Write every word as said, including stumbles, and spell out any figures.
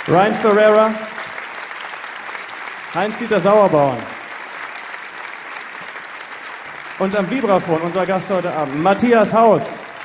Ryan Ferreira, Heinz-Dieter Sauerborn. Und am Vibraphon unser Gast heute Abend, Matthias Haus.